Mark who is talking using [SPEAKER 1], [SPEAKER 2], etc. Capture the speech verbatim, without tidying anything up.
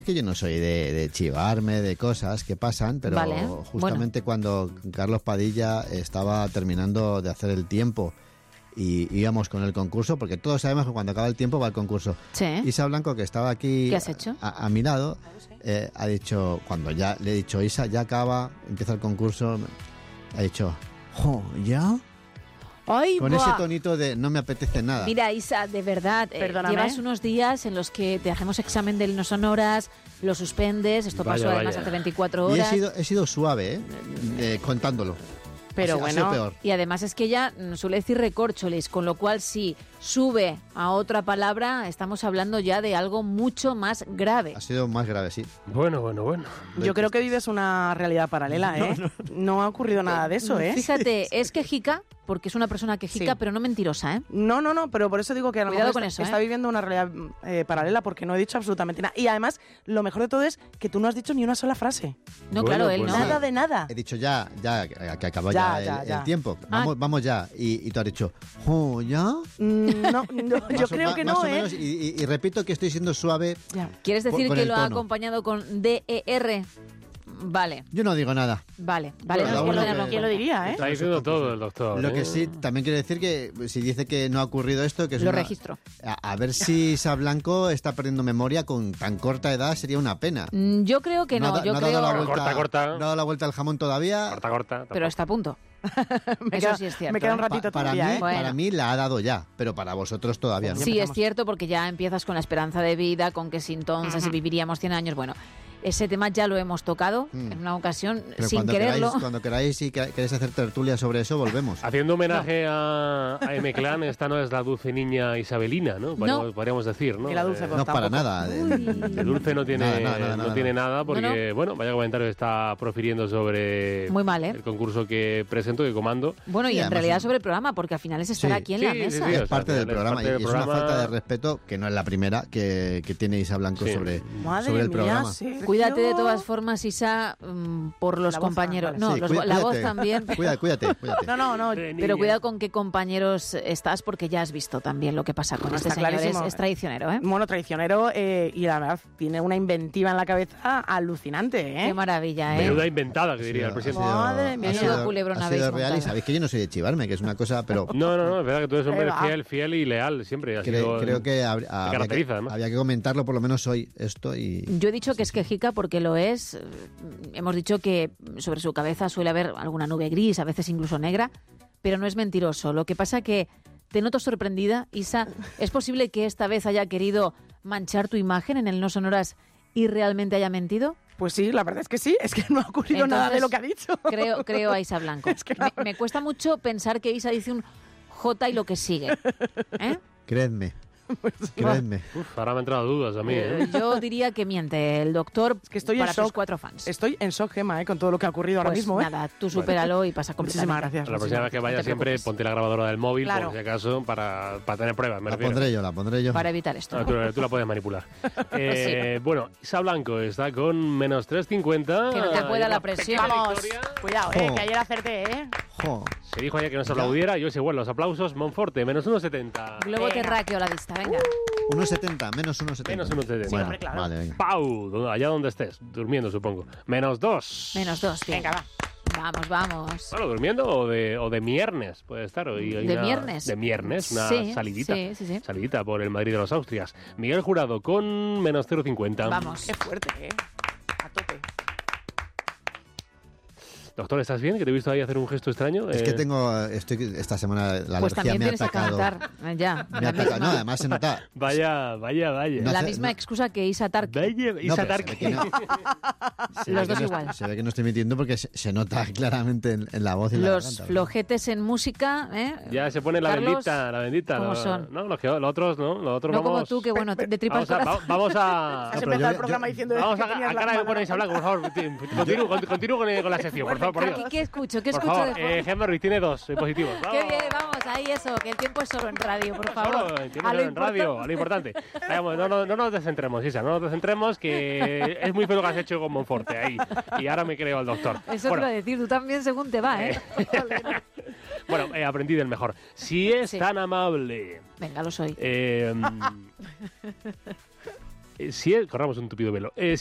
[SPEAKER 1] Es que yo no soy de, de chivarme de cosas que pasan, pero
[SPEAKER 2] vale,
[SPEAKER 1] justamente bueno. Cuando Carlos Padilla estaba terminando de hacer el tiempo y íbamos con el concurso, porque todos sabemos que cuando acaba el tiempo va el concurso.
[SPEAKER 2] Sí.
[SPEAKER 1] Isa Blanco, que estaba aquí
[SPEAKER 2] ¿Qué has hecho?
[SPEAKER 1] A, a mi lado, eh, ha dicho, cuando ya le he dicho, Isa, ya acaba, empieza el concurso, ha dicho, jo, ¿ya?
[SPEAKER 2] Ay,
[SPEAKER 1] con
[SPEAKER 2] buah.
[SPEAKER 1] ese tonito de no me apetece nada.
[SPEAKER 2] Mira, Isa, de verdad, eh, llevas unos días en los que te hacemos examen del no sonoras, lo suspendes, esto
[SPEAKER 3] vaya,
[SPEAKER 2] pasó
[SPEAKER 3] vaya.
[SPEAKER 2] además hace veinticuatro horas.
[SPEAKER 1] Y he sido, he sido suave, ¿eh? Eh, contándolo.
[SPEAKER 2] Pero
[SPEAKER 1] ha,
[SPEAKER 2] bueno,
[SPEAKER 1] ha sido peor.
[SPEAKER 2] Y además es que ella suele decir recorcholis, con lo cual si sube a otra palabra, estamos hablando ya de algo mucho más grave.
[SPEAKER 1] Ha sido más grave, sí.
[SPEAKER 3] Bueno, bueno, bueno.
[SPEAKER 4] Yo creo que vives una realidad paralela, ¿eh? No, no. no ha ocurrido nada de eso, ¿eh?
[SPEAKER 2] Fíjate, es quejica, porque es una persona quejica,
[SPEAKER 4] Sí.
[SPEAKER 2] pero no mentirosa, ¿eh?
[SPEAKER 4] No, no, no, pero por eso digo que a lo
[SPEAKER 2] Cuidado
[SPEAKER 4] mejor
[SPEAKER 2] con
[SPEAKER 4] está,
[SPEAKER 2] eso,
[SPEAKER 4] está
[SPEAKER 2] ¿eh?
[SPEAKER 4] viviendo una realidad eh, paralela porque no he dicho absolutamente nada. Y además, lo mejor de todo es que tú no has dicho ni una sola frase.
[SPEAKER 2] No, bueno, claro, él
[SPEAKER 3] pues
[SPEAKER 2] no.
[SPEAKER 4] Nada de nada.
[SPEAKER 1] He dicho ya, ya, que acabó ya,
[SPEAKER 4] Ya, ya,
[SPEAKER 1] el,
[SPEAKER 4] ya.
[SPEAKER 1] el tiempo. Vamos,
[SPEAKER 2] Ah.
[SPEAKER 1] vamos ya. Y, y tú has dicho, jo, ¿ya?
[SPEAKER 4] Mm, no, no, yo
[SPEAKER 1] Más o-
[SPEAKER 4] creo
[SPEAKER 1] ma-
[SPEAKER 4] que
[SPEAKER 1] más
[SPEAKER 4] no,
[SPEAKER 1] o
[SPEAKER 4] ¿eh?
[SPEAKER 1] menos, y, y- y repito que estoy siendo suave.
[SPEAKER 4] Ya.
[SPEAKER 2] ¿Quieres decir
[SPEAKER 1] Con
[SPEAKER 2] que
[SPEAKER 1] el
[SPEAKER 2] lo ha
[SPEAKER 1] tono.
[SPEAKER 2] acompañado con D E R? Vale,
[SPEAKER 1] Yo no digo nada.
[SPEAKER 2] vale, vale.
[SPEAKER 1] Cada
[SPEAKER 2] no,
[SPEAKER 1] uno
[SPEAKER 2] quiero
[SPEAKER 1] que-
[SPEAKER 2] tenerlo en
[SPEAKER 4] ¿Quién lo
[SPEAKER 2] cuenta.
[SPEAKER 4] diría, eh?
[SPEAKER 3] Está diciendo todo el doctor.
[SPEAKER 1] Lo
[SPEAKER 3] ¿eh?
[SPEAKER 1] que sí, también quiere decir que si dice que no ha ocurrido esto, que es
[SPEAKER 2] Lo
[SPEAKER 1] una-
[SPEAKER 2] registro.
[SPEAKER 1] A, a ver si Isa Blanco está perdiendo memoria con tan corta edad, sería una pena.
[SPEAKER 2] Mm, Yo creo que no,
[SPEAKER 1] ha da-
[SPEAKER 2] yo
[SPEAKER 1] ha
[SPEAKER 2] creo...
[SPEAKER 1] dado la vuelta,
[SPEAKER 3] Corta, corta.
[SPEAKER 1] no ha dado la vuelta al jamón todavía.
[SPEAKER 3] Corta, corta.
[SPEAKER 2] Pero
[SPEAKER 3] tampoco.
[SPEAKER 2] está a punto.
[SPEAKER 4] me
[SPEAKER 2] Eso
[SPEAKER 4] queda,
[SPEAKER 2] sí es cierto,
[SPEAKER 4] Me queda un
[SPEAKER 2] ¿eh?
[SPEAKER 4] ratito
[SPEAKER 1] Pa- para,
[SPEAKER 4] todavía,
[SPEAKER 1] mí,
[SPEAKER 4] ¿eh?
[SPEAKER 2] Bueno.
[SPEAKER 1] para mí la ha dado ya, pero para vosotros todavía no.
[SPEAKER 2] Sí,
[SPEAKER 4] empezamos.
[SPEAKER 2] es cierto, porque ya empiezas con la esperanza de vida, con que si entonces
[SPEAKER 4] Ujú.
[SPEAKER 2] viviríamos cien años. Bueno, ese tema ya lo hemos tocado
[SPEAKER 1] Mm.
[SPEAKER 2] en una ocasión
[SPEAKER 1] Pero
[SPEAKER 2] sin
[SPEAKER 1] cuando
[SPEAKER 2] quererlo.
[SPEAKER 1] Queráis, cuando queráis y que- queréis hacer tertulia sobre eso, volvemos.
[SPEAKER 3] Haciendo homenaje a, a M-Clan, esta no es la dulce niña Isabelina, ¿no? Podríamos,
[SPEAKER 2] No.
[SPEAKER 3] podríamos decir, ¿no?
[SPEAKER 4] Y la dulce,
[SPEAKER 3] Eh,
[SPEAKER 4] pues,
[SPEAKER 1] No, para
[SPEAKER 4] tampoco.
[SPEAKER 1] nada.
[SPEAKER 3] de dulce no tiene
[SPEAKER 1] Nada, nada, nada,
[SPEAKER 3] no
[SPEAKER 1] nada,
[SPEAKER 3] tiene nada porque,
[SPEAKER 2] No,
[SPEAKER 3] bueno, vaya comentario que está profiriendo sobre
[SPEAKER 2] Muy mal, ¿eh?
[SPEAKER 3] el concurso que presento, que comando.
[SPEAKER 2] Bueno, y
[SPEAKER 1] Sí,
[SPEAKER 2] en
[SPEAKER 1] además
[SPEAKER 2] realidad
[SPEAKER 1] un-
[SPEAKER 2] sobre el programa, porque al final es estar
[SPEAKER 1] Sí.
[SPEAKER 2] aquí en
[SPEAKER 3] Sí,
[SPEAKER 2] la
[SPEAKER 3] sí,
[SPEAKER 2] mesa.
[SPEAKER 3] sí,
[SPEAKER 1] Es
[SPEAKER 3] o sea,
[SPEAKER 1] parte del
[SPEAKER 3] es
[SPEAKER 1] programa
[SPEAKER 3] parte del
[SPEAKER 1] y es una
[SPEAKER 3] programa.
[SPEAKER 1] falta de respeto que no es la primera que, que tiene Isa Blanco
[SPEAKER 3] Sí.
[SPEAKER 1] sobre,
[SPEAKER 4] Madre
[SPEAKER 1] sobre el
[SPEAKER 4] mía,
[SPEAKER 1] programa.
[SPEAKER 4] Sergio.
[SPEAKER 2] Cuídate de todas formas, Isa, mm, por los
[SPEAKER 4] La voz,
[SPEAKER 2] compañeros.
[SPEAKER 4] vale.
[SPEAKER 2] No,
[SPEAKER 1] Sí,
[SPEAKER 2] los-
[SPEAKER 1] cuida-
[SPEAKER 2] la voz
[SPEAKER 1] cuídate.
[SPEAKER 2] también.
[SPEAKER 1] Cuídate, cuídate, cuídate.
[SPEAKER 4] No, no, no.
[SPEAKER 2] Pero cuidado con qué compañeros estás, porque ya has visto también lo que pasa con
[SPEAKER 4] No,
[SPEAKER 2] este
[SPEAKER 4] está
[SPEAKER 2] señor. Es,
[SPEAKER 4] clarísimo.
[SPEAKER 2] es traicionero, ¿eh?
[SPEAKER 4] Bueno, traicionero eh, y la verdad tiene una inventiva en la cabeza alucinante, ¿eh?
[SPEAKER 2] Qué maravilla, ¿eh?
[SPEAKER 3] Menuda inventada, que diría el
[SPEAKER 1] Ha
[SPEAKER 3] presidente.
[SPEAKER 1] sido-
[SPEAKER 4] Madre mía.
[SPEAKER 1] ha sido-
[SPEAKER 2] Menudo culebrón
[SPEAKER 1] ha
[SPEAKER 2] habéis
[SPEAKER 1] sido real y
[SPEAKER 2] montado.
[SPEAKER 1] sabéis que yo no soy de chivarme, que es una cosa, pero
[SPEAKER 3] No, no, no, es verdad que tú eres un hombre
[SPEAKER 4] Eh, va.
[SPEAKER 3] fiel, fiel y leal, siempre. Ha
[SPEAKER 1] cre-
[SPEAKER 3] sido-
[SPEAKER 1] creo que hab- había,
[SPEAKER 3] caracteriza,
[SPEAKER 1] que,
[SPEAKER 3] además.
[SPEAKER 1] había que comentarlo por lo menos hoy esto y
[SPEAKER 2] Yo he dicho que es quejica porque lo es. Eh, Hemos dicho que sobre su cabeza suele haber alguna nube gris, a veces incluso negra, pero no es mentiroso. Lo que pasa que te noto sorprendida, Isa. ¿Es posible que esta vez haya querido manchar tu imagen en el No Sonoras y realmente haya mentido?
[SPEAKER 4] Pues sí, la verdad es que sí, es que no ha ocurrido nada de
[SPEAKER 2] Entonces,
[SPEAKER 4] lo que ha dicho.
[SPEAKER 2] Creo, creo a Isa Blanco.
[SPEAKER 4] Es que no.
[SPEAKER 2] me, me cuesta mucho pensar que Isa dice un J y lo que sigue. ¿Eh?
[SPEAKER 1] creedme,
[SPEAKER 4] Pues
[SPEAKER 1] creedme.
[SPEAKER 3] Uf, ahora me han entrado dudas a mí, ¿eh?
[SPEAKER 2] Eh, Yo diría que miente el doctor
[SPEAKER 4] Es que estoy
[SPEAKER 2] para
[SPEAKER 4] en shock.
[SPEAKER 2] tus cuatro fans.
[SPEAKER 4] Estoy en shock, Gemma, ¿eh? Con todo lo que ha ocurrido ahora
[SPEAKER 2] Pues
[SPEAKER 4] mismo, ¿eh?
[SPEAKER 2] nada, tú supéralo y pasa completamente.
[SPEAKER 4] Muchísimas gracias.
[SPEAKER 3] La próxima vez que
[SPEAKER 2] No
[SPEAKER 3] vaya
[SPEAKER 2] te
[SPEAKER 3] siempre
[SPEAKER 2] preocupes.
[SPEAKER 3] ponte la grabadora del móvil,
[SPEAKER 4] Claro.
[SPEAKER 3] por si acaso, para, para tener pruebas, me
[SPEAKER 1] La
[SPEAKER 3] refiero.
[SPEAKER 1] pondré yo, la pondré yo.
[SPEAKER 2] Para evitar esto.
[SPEAKER 3] Ah, tú, tú la puedes manipular. Eh, Bueno, Isa Blanco está con menos tres cincuenta.
[SPEAKER 2] Que no te
[SPEAKER 3] Hay
[SPEAKER 2] pueda
[SPEAKER 3] una
[SPEAKER 2] la presión.
[SPEAKER 3] pequeña
[SPEAKER 4] Vamos,
[SPEAKER 3] victoria.
[SPEAKER 4] cuidado, ¿eh?
[SPEAKER 1] Jo.
[SPEAKER 4] Que ayer acerté, ¿eh?
[SPEAKER 1] Jo.
[SPEAKER 3] Se dijo ayer que no se aplaudiera y hoy se vuelven los aplausos. Monforte, menos uno setenta.
[SPEAKER 2] Globo
[SPEAKER 4] Venga.
[SPEAKER 2] terráqueo a la vista, venga.
[SPEAKER 1] uno setenta, menos uno setenta.
[SPEAKER 3] Menos uno setenta.
[SPEAKER 1] Bueno,
[SPEAKER 4] Siempre, claro.
[SPEAKER 1] vale, venga.
[SPEAKER 3] Pau, allá donde estés, durmiendo supongo. Menos dos.
[SPEAKER 2] Menos dos, bien.
[SPEAKER 4] Venga, va.
[SPEAKER 2] Vamos, vamos.
[SPEAKER 3] Bueno, durmiendo o de, o de viernes, puede estar. Hoy hay
[SPEAKER 2] ¿De
[SPEAKER 3] una-
[SPEAKER 2] viernes?
[SPEAKER 3] De viernes, una
[SPEAKER 2] Sí,
[SPEAKER 3] salidita.
[SPEAKER 2] sí, sí, sí.
[SPEAKER 3] Salidita por el Madrid de los Austrias. Miguel Jurado con menos cero cincuenta.
[SPEAKER 2] Vamos.
[SPEAKER 4] Qué fuerte, ¿eh? A tope.
[SPEAKER 3] Doctor, ¿estás bien? Que te he visto ahí hacer un gesto extraño.
[SPEAKER 1] Es
[SPEAKER 3] Eh,
[SPEAKER 1] que tengo, estoy esta semana la
[SPEAKER 2] Pues
[SPEAKER 1] alergia
[SPEAKER 2] también
[SPEAKER 1] me ha
[SPEAKER 2] tienes que
[SPEAKER 1] atacado.
[SPEAKER 2] cantar. eh, Ya.
[SPEAKER 1] Me ha
[SPEAKER 2] la
[SPEAKER 1] atacado.
[SPEAKER 2] misma,
[SPEAKER 1] No, además se nota.
[SPEAKER 3] Vaya, vaya, vaya.
[SPEAKER 1] No
[SPEAKER 2] la
[SPEAKER 1] hace-
[SPEAKER 2] misma
[SPEAKER 1] no-
[SPEAKER 2] excusa que Isa Tarki.
[SPEAKER 3] Vaya,
[SPEAKER 1] No,
[SPEAKER 3] Isa
[SPEAKER 1] pero se
[SPEAKER 3] Tarki.
[SPEAKER 1] ve que no- se ve
[SPEAKER 2] Los
[SPEAKER 1] que
[SPEAKER 2] dos
[SPEAKER 1] no-
[SPEAKER 2] igual.
[SPEAKER 1] Se ve que no estoy mintiendo porque se, se nota claramente en, en la voz y en la
[SPEAKER 2] Los
[SPEAKER 1] garganta.
[SPEAKER 2] flojetes en música, ¿eh?
[SPEAKER 3] Ya se pone la
[SPEAKER 2] Carlos,
[SPEAKER 3] bendita, la bendita.
[SPEAKER 2] ¿cómo
[SPEAKER 3] no,
[SPEAKER 2] son?
[SPEAKER 3] No, los, que, los otros, ¿no? Los otros
[SPEAKER 2] No
[SPEAKER 3] vamos...
[SPEAKER 2] como tú, que bueno, de tripa al
[SPEAKER 3] Vamos a...
[SPEAKER 2] corazón.
[SPEAKER 3] va- Vamos a...
[SPEAKER 4] Has
[SPEAKER 1] pero
[SPEAKER 4] empezado
[SPEAKER 1] yo-
[SPEAKER 4] el programa
[SPEAKER 1] yo-
[SPEAKER 4] diciendo
[SPEAKER 3] Vamos
[SPEAKER 4] que
[SPEAKER 3] a,
[SPEAKER 4] tenías
[SPEAKER 3] a
[SPEAKER 4] la
[SPEAKER 3] cara de
[SPEAKER 4] mano
[SPEAKER 3] ponéis a hablar, por favor. Continúo, continúo con, con la sección, por favor, por
[SPEAKER 2] Aquí,
[SPEAKER 3] Dios.
[SPEAKER 2] ¿qué escucho? ¿Qué
[SPEAKER 3] Por
[SPEAKER 2] escucho
[SPEAKER 3] favor,
[SPEAKER 2] de
[SPEAKER 3] eh,
[SPEAKER 2] fondo?
[SPEAKER 3] Gemma Ruiz tiene dos eh, positivos.
[SPEAKER 2] Qué
[SPEAKER 3] Vamos.
[SPEAKER 2] bien, vamos, ahí eso, que el tiempo es solo en radio, por favor.
[SPEAKER 3] Solo, el tiempo
[SPEAKER 2] A lo
[SPEAKER 3] en radio, a lo importante. Vamos, no, no, no nos descentremos, Isa, no nos descentremos, que es muy feo lo que has hecho con Monforte ahí. Y ahora me creo al doctor.
[SPEAKER 2] Eso
[SPEAKER 3] Bueno,
[SPEAKER 2] te iba a decir, tú también según te va, ¿eh?
[SPEAKER 3] bueno, eh, aprendí del mejor. Si es
[SPEAKER 2] Sí.
[SPEAKER 3] tan amable...
[SPEAKER 2] Venga, lo soy.
[SPEAKER 3] Eh, Eh, si es, corramos un tupido velo. Eh,